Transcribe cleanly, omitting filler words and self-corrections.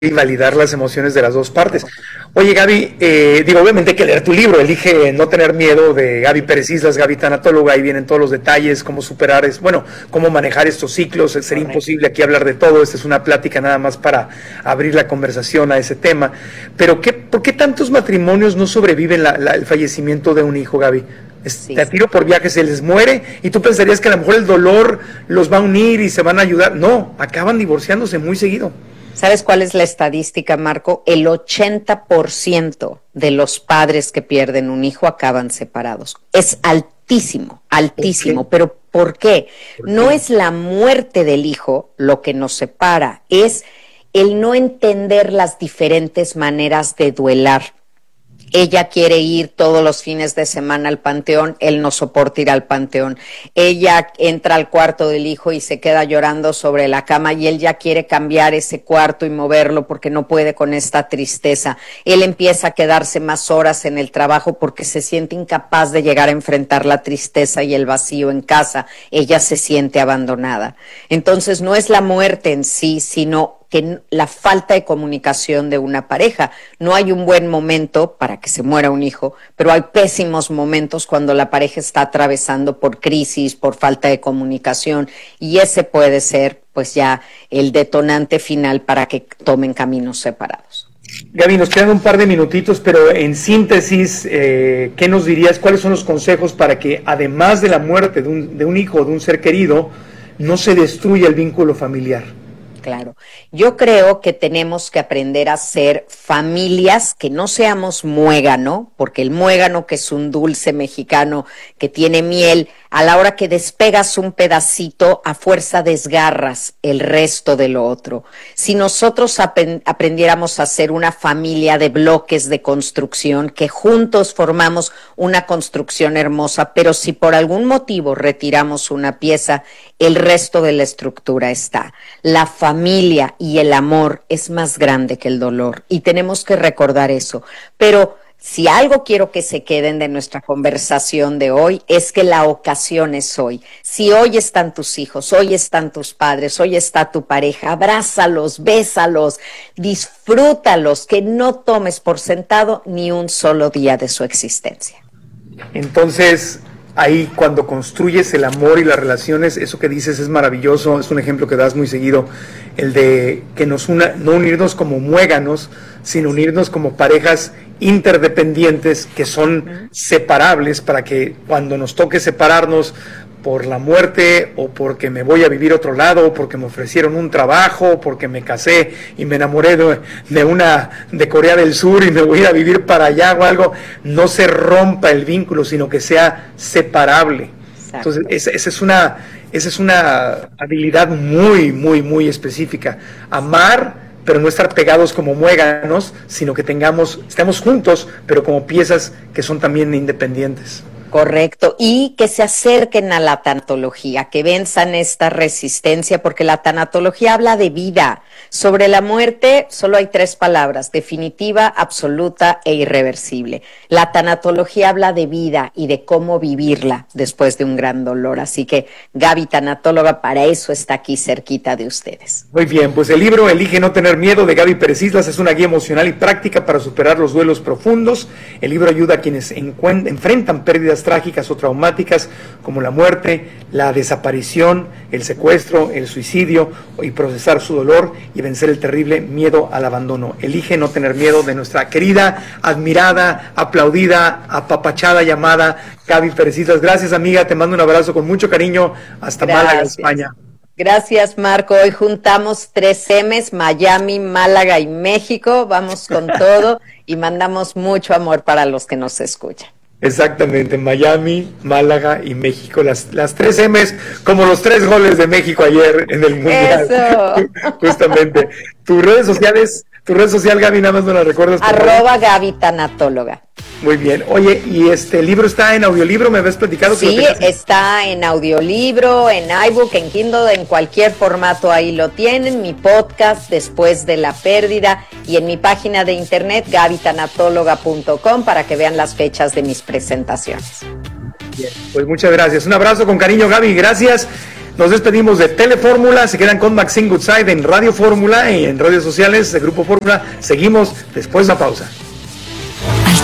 y validar las emociones de las dos partes. Oye, Gaby, obviamente hay que leer tu libro, Elige no tener miedo, de Gaby Pérez Islas, Gaby tanatóloga, ahí vienen todos los detalles, cómo superar, cómo manejar estos ciclos. Sería imposible aquí hablar de todo, esta es una plática nada más para abrir la conversación a ese tema. Pero, ¿por qué tantos matrimonios no sobreviven el fallecimiento de un hijo, Gaby? Sí, Te tiro por viaje, se les muere, y tú pensarías que a lo mejor el dolor los va a unir y se van a ayudar. No, acaban divorciándose muy seguido. ¿Sabes cuál es la estadística, Marco? El 80% de los padres que pierden un hijo acaban separados. Es altísimo, altísimo. ¿Pero por qué? No es la muerte del hijo lo que nos separa, es el no entender las diferentes maneras de duelar. Ella quiere ir todos los fines de semana al panteón, él no soporta ir al panteón. Ella entra al cuarto del hijo y se queda llorando sobre la cama y él ya quiere cambiar ese cuarto y moverlo porque no puede con esta tristeza. Él empieza a quedarse más horas en el trabajo porque se siente incapaz de llegar a enfrentar la tristeza y el vacío en casa. Ella se siente abandonada. Entonces no es la muerte en sí, sino que la falta de comunicación de una pareja. No hay un buen momento para que se muera un hijo, pero hay pésimos momentos cuando la pareja está atravesando por crisis, por falta de comunicación, y ese puede ser pues ya el detonante final para que tomen caminos separados. Gaby, nos quedan un par de minutitos, pero en síntesis, ¿qué nos dirías? ¿Cuáles son los consejos para que, además de la muerte de un hijo o de un ser querido, no se destruya el vínculo familiar? Claro, yo creo que tenemos que aprender a ser familias, que no seamos muégano, porque el muégano, que es un dulce mexicano que tiene miel, a la hora que despegas un pedacito, a fuerza desgarras el resto de lo otro. Si nosotros aprendiéramos a ser una familia de bloques de construcción, que juntos formamos una construcción hermosa, pero si por algún motivo retiramos una pieza, el resto de la estructura está. La familia y el amor es más grande que el dolor y tenemos que recordar eso. Pero si algo quiero que se queden de nuestra conversación de hoy es que la ocasión es hoy. Si hoy están tus hijos, hoy están tus padres, hoy está tu pareja, abrázalos, bésalos, disfrútalos, que no tomes por sentado ni un solo día de su existencia. Entonces, ahí cuando construyes el amor y las relaciones, eso que dices es maravilloso, es un ejemplo que das muy seguido, el de que nos una, no unirnos como muéganos, sino unirnos como parejas interdependientes que son separables, para que cuando nos toque separarnos por la muerte, o porque me voy a vivir a otro lado, o porque me ofrecieron un trabajo, o porque me casé y me enamoré de Corea del Sur y me voy a ir a vivir para allá o algo, no se rompa el vínculo, sino que sea separable. Exacto. Entonces, esa es una habilidad muy, muy, muy específica. Amar, pero no estar pegados como muéganos, sino que estemos juntos, pero como piezas que son también independientes. Correcto, y que se acerquen a la tanatología, que venzan esta resistencia, porque la tanatología habla de vida. Sobre la muerte solo hay 3 palabras: definitiva, absoluta e irreversible. La tanatología habla de vida y de cómo vivirla después de un gran dolor. Así que Gaby Tanatóloga para eso está aquí cerquita de ustedes. Muy bien, pues el libro Elige no tener miedo, de Gaby Pérez Islas, es una guía emocional y práctica para superar los duelos profundos. El libro ayuda a quienes enfrentan pérdidas trágicas o traumáticas, como la muerte, la desaparición, el secuestro, el suicidio, y procesar su dolor y vencer el terrible miedo al abandono. Elige no tener miedo, de nuestra querida, admirada, aplaudida, apapachada, llamada Gaby Pérez Islas. Gracias, amiga, te mando un abrazo con mucho cariño hasta Málaga, España. Gracias, Marco. Hoy juntamos 3 M's, Miami, Málaga y México. Vamos con todo y mandamos mucho amor para los que nos escuchan. Exactamente, Miami, Málaga y México, las 3 M's, como los 3 goles de México ayer en el Mundial. Eso. Justamente. Tus redes sociales, Gaby, nada más me la recuerdas. @Gaby Tanatóloga. Muy bien. Oye, ¿y el libro está en audiolibro? ¿Me habías platicado? Sí, está en audiolibro, en iBook, en Kindle, en cualquier formato ahí lo tienen. Mi podcast, Después de la Pérdida, y en mi página de internet, gabytanatóloga.com, para que vean las fechas de mis presentaciones. Bien, pues muchas gracias. Un abrazo con cariño, Gaby. Gracias. Nos despedimos de Telefórmula, se quedan con Maxine Goodside en Radio Fórmula y en redes sociales de Grupo Fórmula. Seguimos después de la pausa.